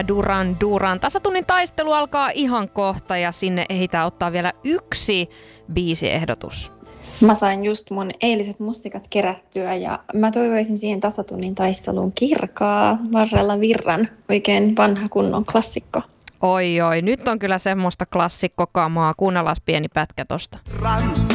Duran Duran. Tasatunnin taistelu alkaa ihan kohta ja sinne ehditään ottaa vielä yksi biisiehdotus. Mä sain just mun eiliset mustikat kerättyä ja mä toivoisin siihen tasatunnin taisteluun Kirkaa Varrella Virran. Oikein vanha kunnon klassikko. Oi, nyt on kyllä semmoista klassikkokamaa. Kuunnellaan pieni pätkä tosta.